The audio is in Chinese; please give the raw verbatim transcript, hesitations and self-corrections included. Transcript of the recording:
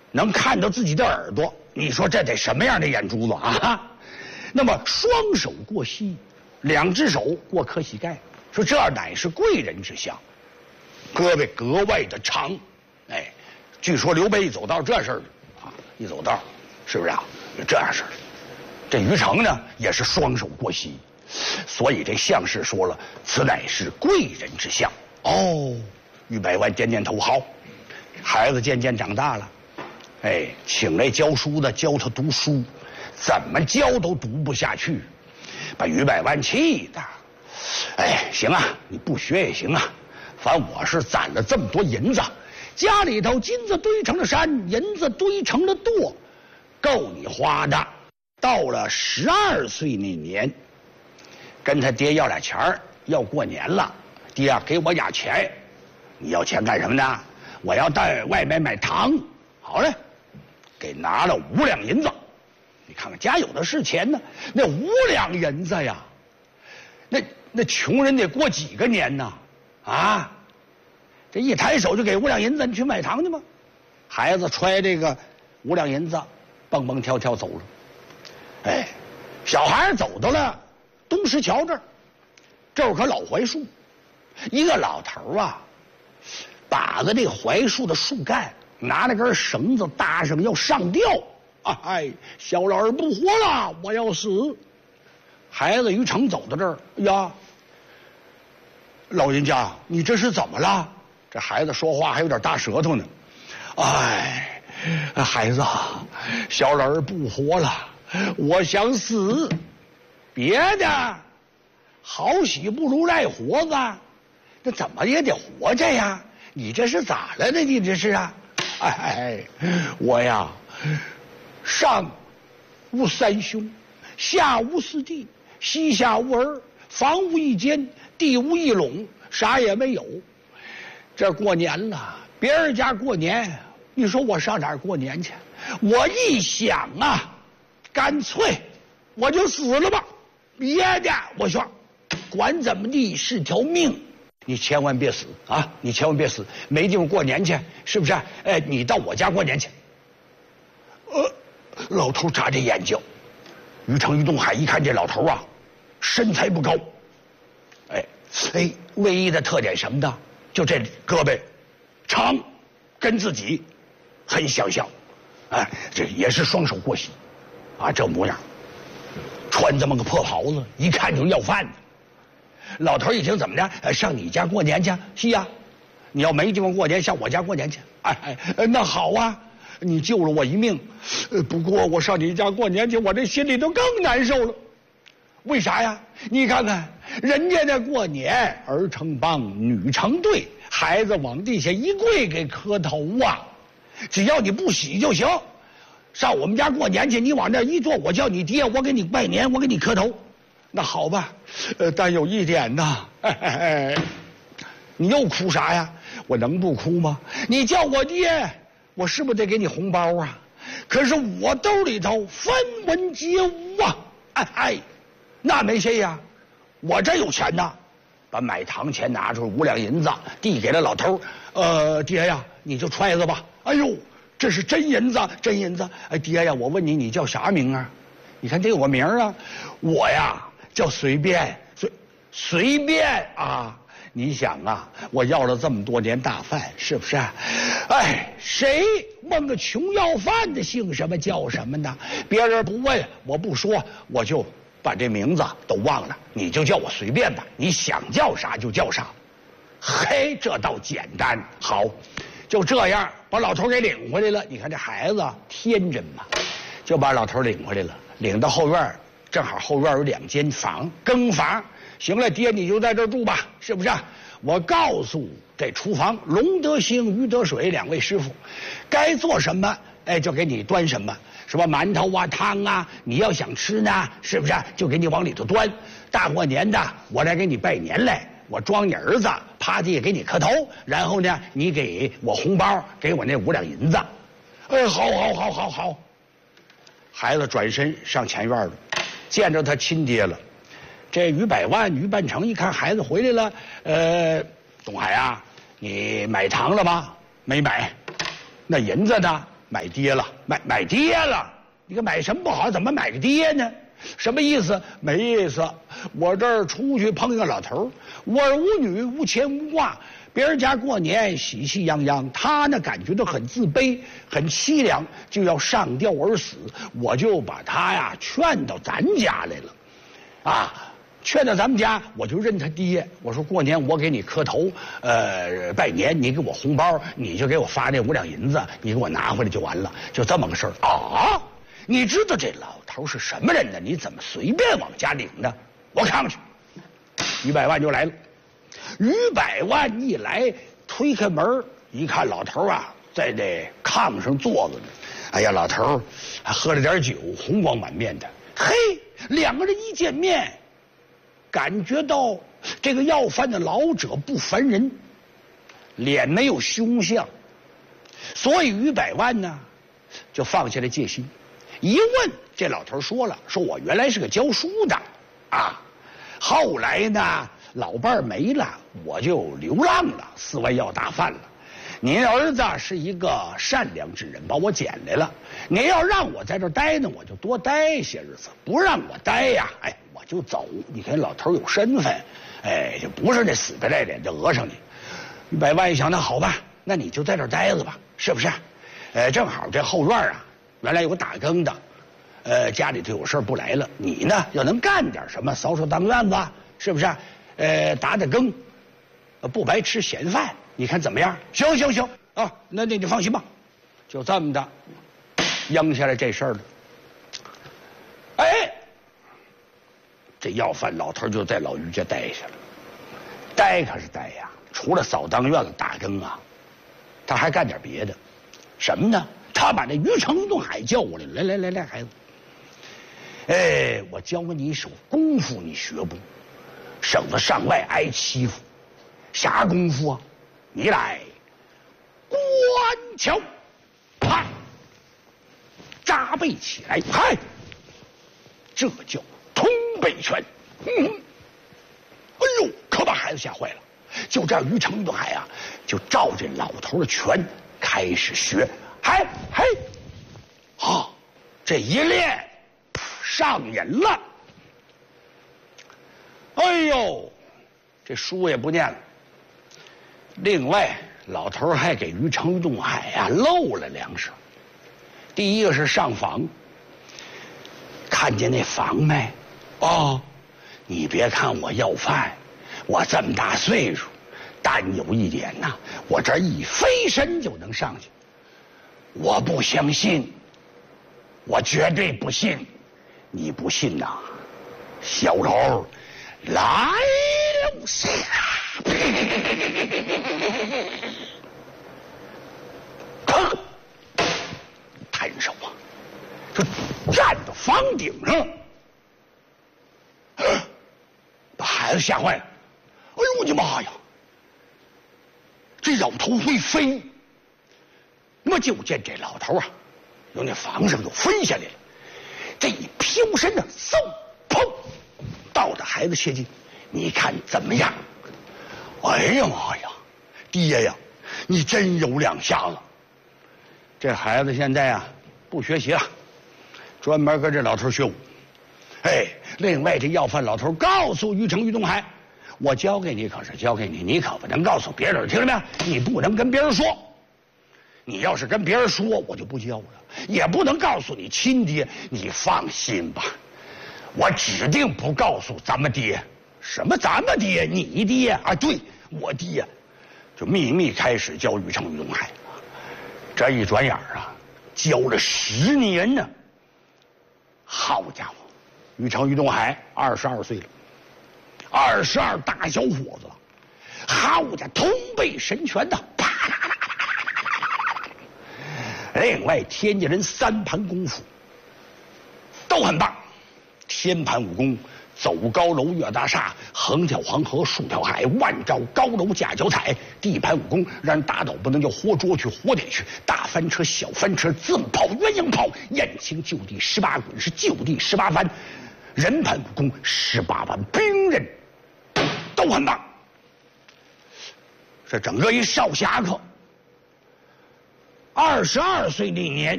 能看到自己的耳朵，你说这得什么样的眼珠子啊？那么双手过膝，两只手过磕膝盖，说这乃是贵人之相，胳膊格外的长。哎，据说刘备一走道这事儿啊，一走道是不是啊？这样式儿。这于成呢也是双手过膝，所以这相士说了，此乃是贵人之相。哦，于百万点点头，好。孩子渐渐长大了，哎，请来教书的教他读书，怎么教都读不下去，把于百万气的。哎，行啊，你不学也行啊，反正我是攒了这么多银子，家里头金子堆成了山，银子堆成了垛，够你花的。到了十二岁那年，跟他爹要俩钱儿，要过年了，爹啊，给我俩钱。你要钱干什么呢？我要到外面买糖。好嘞，给拿了五两银子。你看看家有的是钱呢，那五两银子呀，那那穷人得过几个年呢？啊，这一抬手就给五两银子，你去买糖去吗？孩子揣这个五两银子，蹦蹦跳跳走了。哎，小孩走到了东石桥这儿，这有棵老槐树，一个老头啊，把着这个槐树的树干，拿了根绳子搭上要上吊。哎，小老儿不活了，我要死！孩子于成走到这儿，哎呀，老人家，你这是怎么了？这孩子说话还有点大舌头呢。哎，孩子，小老儿不活了。我想死，别的好喜不如赖活子，那怎么也得活着呀？你这是咋了呢？你这是啊？哎，我呀，上无三兄，下无四弟，膝下无儿，房无一间，地无一垄，啥也没有。这过年了，别人家过年，你说我上哪儿过年去？我一想啊，干脆我就死了吧，别的我说管怎么地是条命，你千万别死啊！你千万别死，没地方过年去，是不是？哎，你到我家过年去。呃，老头眨着眼睛，于成于东海一看这老头啊，身材不高，哎哎，唯一的特点什么的，就这胳膊长，跟自己很相像，哎，这也是双手过膝。啊，这模样，穿这么个破袍子，一看就是要饭的。老头一听怎么着，上你家过年去？是呀，你要没地方过年，上我家过年去。哎哎，那好啊，你救了我一命。不过我上你家过年去，我这心里头更难受了。为啥呀？你看看人家那过年，儿成帮，女成对，孩子往地下一跪给磕头啊，只要你不洗就行。上我们家过年去，你往那一坐，我叫你爹，我给你拜年，我给你磕头。那好吧，呃，但有一点呐，哎哎哎，你又哭啥呀？我能不哭吗？你叫我爹，我是不是得给你红包啊？可是我兜里头分文皆无啊！哎哎，那没谁呀，我这有钱呐，把买糖钱拿出五两银子递给了老头。呃，爹呀，你就揣着吧。哎呦，这是真银子，真银子！哎，爹呀，我问你，你叫啥名啊？你看这有个名啊，我呀叫随便，随随便啊！你想啊，我要了这么多年大饭，是不是？哎，谁问个穷要饭的姓什么叫什么呢？别人不问，我不说，我就把这名字都忘了，你就叫我随便吧，你想叫啥就叫啥。嘿，这倒简单。好，就这样把老头给领回来了。你看这孩子天真嘛，就把老头领回来了，领到后院，正好后院有两间房，更房。行了，爹你就在这儿住吧，是不是？我告诉这厨房龙德兴、于德水两位师傅，该做什么，哎，就给你端什么，什么馒头啊、汤啊，你要想吃呢，是不是？就给你往里头端。大过年的，我来给你拜年来，我装你儿子，趴地给你磕头，然后呢，你给我红包，给我那五两银子。哎，好好好好好。孩子转身上前院了，见着他亲爹了。这于百万、于半成一看孩子回来了，呃，东海啊，你买糖了吗？没买。那银子呢？ 买爹了，买买爹了！你个买什么不好，怎么买个爹呢？什么意思？没意思。我这儿出去碰一个老头，无儿无女，无牵无挂，别人家过年喜气洋洋，他呢感觉到很自卑，很凄凉，就要上吊而死。我就把他呀劝到咱家来了，啊。劝到咱们家，我就认他爹。我说过年我给你磕头，呃，拜年，你给我红包，你就给我发那五两银子，你给我拿回来就完了，就这么个事儿啊。你知道这老头是什么人呢？你怎么随便往家领呢？我看看去。于百万就来了。于百万一来，推开门一看，老头啊在这炕上坐着呢。哎呀，老头还喝了点酒，红光满面的。嘿，两个人一见面。感觉到这个要饭的老者不凡人，脸没有凶相，所以于百万呢就放下了戒心。一问，这老头说了，说我原来是个教书的啊，后来呢老伴儿没了，我就流浪了，四外要大饭了。您儿子是一个善良之人，把我捡来了。您要让我在这儿待呢，我就多待些日子；不让我待呀，哎，我就走。你看老头有身份，哎，就不是那死皮赖脸就讹上你。于百万一想，那好吧，那你就在这儿待着吧，是不是？呃，正好这后院啊，原来有个打更的，呃，家里头有事不来了。你呢，要能干点什么，扫扫当院子，是不是？呃，打打更，不白吃闲饭。你看怎么样？行行行啊，那那你放心吧，就这么的，应下来这事儿了。哎，这要饭老头就在老于家待下了，待可是待呀，除了扫当院子打更啊，他还干点别的，什么呢？他把那于成于东海叫过来，来来来来，孩子，哎，我教你一手功夫，你学不？省得上外挨欺负。啥功夫啊？你来，观瞧，啪，扎背起来，嗨，这叫通背拳。嗯，哎呦，可把孩子吓坏了。就这样，于成于东海啊，就照这老头的拳开始学，嗨嘿，啊，这一练上瘾了。哎呦，这书也不念了。另外，老头还给于成于东海啊漏了两手。第一个是上房，看见那房没？哦，你别看我要饭，我这么大岁数，但有一点呐，我这一飞身就能上去。我不相信，我绝对不信。你不信呐？小丑来了！砰！摊手啊！就站到房顶上，把孩子吓坏了。哎呦我的妈呀！这老头会飞，那么就见这老头啊，由那房上就飞下来了。这一飘身呢，嗖，砰，到了孩子切近，你看怎么样？哎呀妈呀，爹呀，你真有两下子！这孩子现在啊不学习了，专门跟这老头学武。哎，另外这要饭老头告诉于成于东海，我教给你可是教给你，你可不能告诉别人，听着没有？你不能跟别人说。你要是跟别人说，我就不教了，也不能告诉你亲爹。你放心吧，我指定不告诉咱们爹。什么咱们爹？你爹啊？对，我爹。就秘密开始教于成于东海。这一转眼啊，教了十年呢。好家伙，于成于东海二十二岁了，二十二大小伙子了。好家伙，通背神拳的，啪啦啦啦啦啦啦。另外，天津人三盘功夫都很棒，天盘武功。走高楼越大厦，横跳黄河竖跳海，万丈高楼架脚踩。地盘武功让人打倒不能叫活捉去活逮去，大翻车小翻车自动炮鸳鸯炮，燕青就地十八滚是就地十八翻。人盘武功十八般兵刃都很棒。这整个一少侠客， 二十二岁那年，